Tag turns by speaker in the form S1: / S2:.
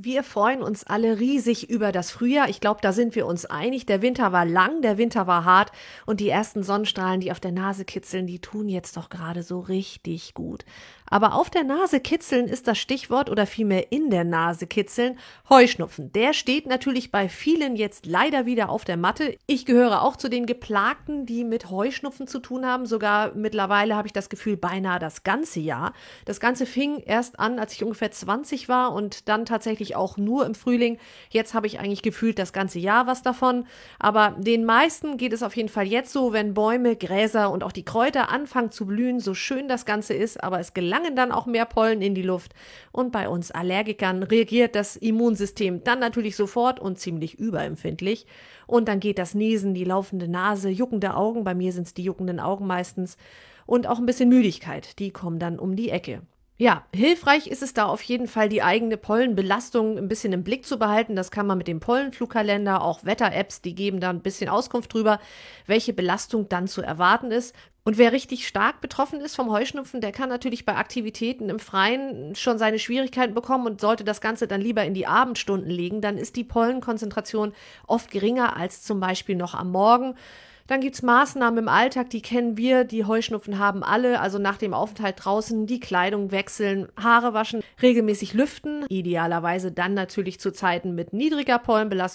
S1: Wir freuen uns alle riesig über das Frühjahr. Ich glaube, da sind wir uns einig. Der Winter war lang, der Winter war hart und die ersten Sonnenstrahlen, die auf der Nase kitzeln, die tun jetzt doch gerade so richtig gut. Aber auf der Nase kitzeln ist das Stichwort oder vielmehr in der Nase kitzeln Heuschnupfen. Der steht natürlich bei vielen jetzt leider wieder auf der Matte. Ich gehöre auch zu den Geplagten, die mit Heuschnupfen zu tun haben. Sogar mittlerweile habe ich das Gefühl, beinahe das ganze Jahr. Das Ganze fing erst an, als ich ungefähr 20 war und dann tatsächlich auch nur im Frühling. Jetzt habe ich eigentlich gefühlt das ganze Jahr was davon. Aber den meisten geht es auf jeden Fall jetzt so, wenn Bäume, Gräser und auch die Kräuter anfangen zu blühen, so schön das Ganze ist, aber es gelangen dann auch mehr Pollen in die Luft. Und bei uns Allergikern reagiert das Immunsystem dann natürlich sofort und ziemlich überempfindlich. Und dann geht das Niesen, die laufende Nase, juckende Augen, bei mir sind es die juckenden Augen meistens, und auch ein bisschen Müdigkeit, die kommen dann um die Ecke. Ja, hilfreich ist es da auf jeden Fall, die eigene Pollenbelastung ein bisschen im Blick zu behalten. Das kann man mit dem Pollenflugkalender, auch Wetter-Apps, die geben da ein bisschen Auskunft drüber, welche Belastung dann zu erwarten ist. Und wer richtig stark betroffen ist vom Heuschnupfen, der kann natürlich bei Aktivitäten im Freien schon seine Schwierigkeiten bekommen und sollte das Ganze dann lieber in die Abendstunden legen. Dann ist die Pollenkonzentration oft geringer als zum Beispiel noch am Morgen. Dann gibt's Maßnahmen im Alltag, die kennen wir, die Heuschnupfen haben alle, also nach dem Aufenthalt draußen die Kleidung wechseln, Haare waschen, regelmäßig lüften, idealerweise dann natürlich zu Zeiten mit niedriger Pollenbelastung.